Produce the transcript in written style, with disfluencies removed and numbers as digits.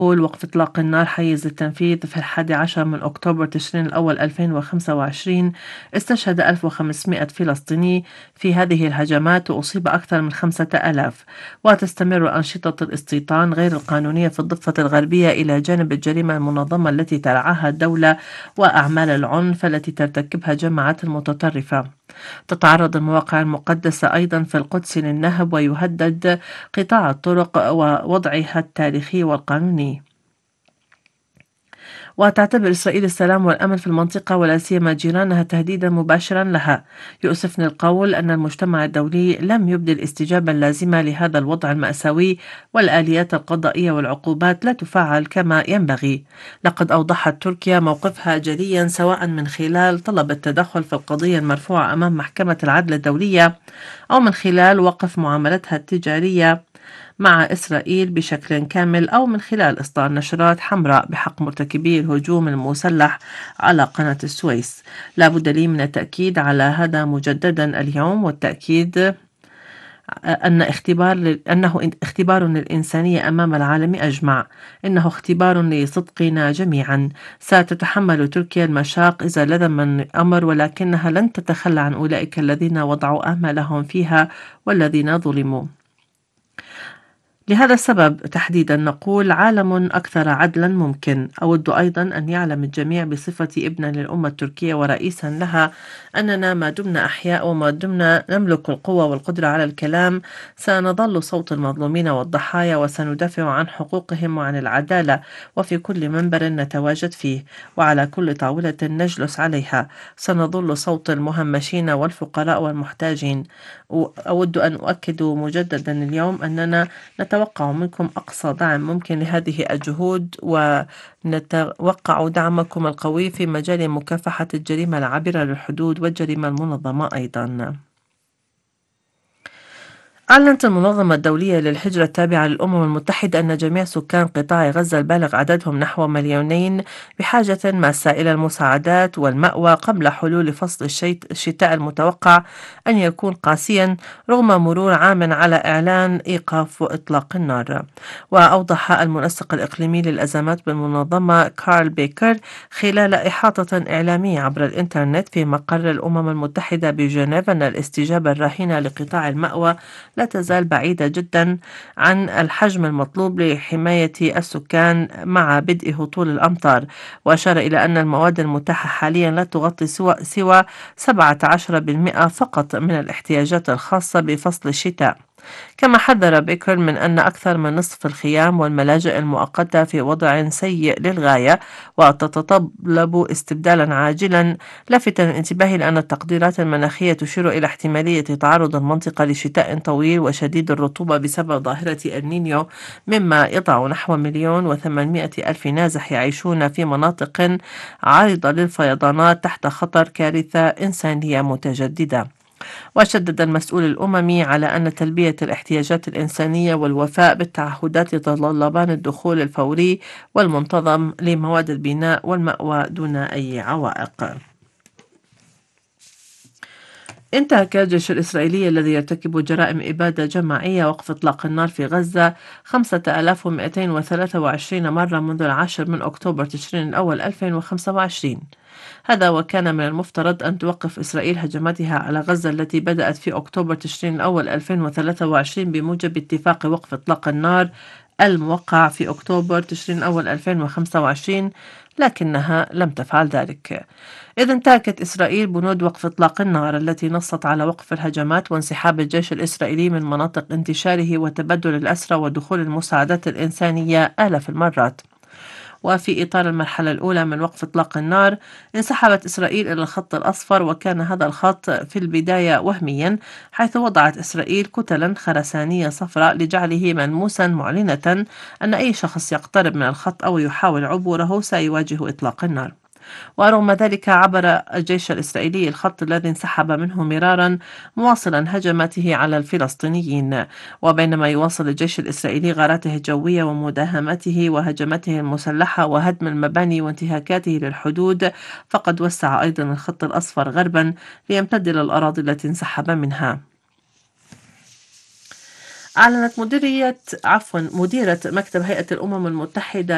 وقف إطلاق النار حيز التنفيذ في 11 من أكتوبر تشرين الأول 2025 استشهد 1500 فلسطيني في هذه الهجمات وأصيب أكثر من 5000. وتستمر أنشطة الاستيطان غير القانونية في الضفة الغربية إلى جانب الجريمة المنظمة التي ترعاها الدولة وأعمال العنف التي ترتكبها جماعات المتطرفة. تتعرض المواقع المقدسة أيضا في القدس للنهب ويهدد قطاع الطرق ووضعها التاريخي والقانوني. وتعتبر إسرائيل السلام والأمن في المنطقة ولا سيما جيرانها تهديدا مباشرا لها. يؤسفني القول أن المجتمع الدولي لم يبدي الاستجابة اللازمة لهذا الوضع المأساوي، والآليات القضائية والعقوبات لا تفعل كما ينبغي. لقد أوضحت تركيا موقفها جليا، سواء من خلال طلب التدخل في القضية المرفوعة أمام محكمة العدل الدولية أو من خلال وقف معاملتها التجارية مع إسرائيل بشكل كامل، أو من خلال إصدار نشرات حمراء بحق مرتكبي الهجوم المسلح على قناة السويس. لا بد لي من التأكيد على هذا مجددا اليوم، والتأكيد أنه اختبار للإنسانية أمام العالم أجمع. إنه اختبار لصدقنا جميعا. ستتحمل تركيا المشاق إذا لزم الأمر، ولكنها لن تتخلى عن أولئك الذين وضعوا آمالهم فيها والذين ظلموا. لهذا السبب تحديدا نقول عالم أكثر عدلا ممكن. أود أيضا أن يعلم الجميع بصفتي ابنا للأمة التركية ورئيسا لها أننا ما دمنا أحياء وما دمنا نملك القوة والقدرة على الكلام سنظل صوت المظلومين والضحايا، وسندافع عن حقوقهم وعن العدالة، وفي كل منبر نتواجد فيه وعلى كل طاولة نجلس عليها سنظل صوت المهمشين والفقراء والمحتاجين. أود أن أؤكد مجددا اليوم أننا نتوقع منكم أقصى دعم ممكن لهذه الجهود، ونتوقع دعمكم القوي في مجال مكافحة الجريمة العابرة للحدود والجريمة المنظمة أيضا. أعلنت المنظمة الدولية للهجرة التابعة للأمم المتحدة أن جميع سكان قطاع غزة البالغ عددهم نحو 2,000,000 بحاجة ماسة إلى المساعدات والمأوى قبل حلول فصل الشتاء المتوقع أن يكون قاسيا رغم مرور عام على إعلان إيقاف إطلاق النار. وأوضح المنسق الإقليمي للأزمات بالمنظمة كارل بيكر خلال إحاطة إعلامية عبر الإنترنت في مقر الأمم المتحدة بجنيف أن الاستجابة الراهنة لقطاع المأوى لا تزال بعيدة جدا عن الحجم المطلوب لحماية السكان مع بدء هطول الأمطار. وأشار إلى أن المواد المتاحة حاليا لا تغطي سوى 17% فقط من الاحتياجات الخاصة بفصل الشتاء. كما حذر بيكر من أن أكثر من نصف الخيام والملاجئ المؤقتة في وضع سيء للغاية وتتطلب استبدالا عاجلا، لافتا الانتباه إلى أن التقديرات المناخية تشير إلى احتمالية تعرض المنطقة لشتاء طويل وشديد الرطوبة بسبب ظاهرة النينيو، مما يضع نحو 1,800,000 نازح يعيشون في مناطق عرضة للفيضانات تحت خطر كارثة إنسانية متجددة. وشدد المسؤول الأممي على أن تلبية الاحتياجات الإنسانية والوفاء بالتعهدات يتطلبان الدخول الفوري والمنتظم لمواد البناء والمأوى دون أي عوائق. انتهك الجيش الإسرائيلي الذي يرتكب جرائم إبادة جماعية وقف إطلاق النار في غزة 5223 مرة منذ 10 من أكتوبر تشرين الأول 2025. هذا وكان من المفترض أن توقف إسرائيل هجماتها على غزة التي بدأت في أكتوبر تشرين الأول 2023 بموجب اتفاق وقف إطلاق النار الموقع في أكتوبر تشرين الأول 2025، لكنها لم تفعل ذلك. إذ انتهكت إسرائيل بنود وقف إطلاق النار التي نصت على وقف الهجمات وانسحاب الجيش الإسرائيلي من مناطق انتشاره وتبادل الأسرى ودخول المساعدات الإنسانية آلاف المرات. وفي إطار المرحلة الأولى من وقف إطلاق النار انسحبت إسرائيل إلى الخط الأصفر، وكان هذا الخط في البداية وهميا، حيث وضعت إسرائيل كتلا خرسانية صفراء لجعله ملموسا، معلنة أن أي شخص يقترب من الخط أو يحاول عبوره سيواجه إطلاق النار. ورغم ذلك عبر الجيش الإسرائيلي الخط الذي انسحب منه مرارا مواصلا هجماته على الفلسطينيين. وبينما يواصل الجيش الإسرائيلي غاراته الجوية ومداهمته وهجماته المسلحة وهدم المباني وانتهاكاته للحدود، فقد وسع أيضا الخط الأصفر غربا ليمتد إلى الأراضي التي انسحب منها. أعلنت مديرة مكتب هيئة الأمم المتحدة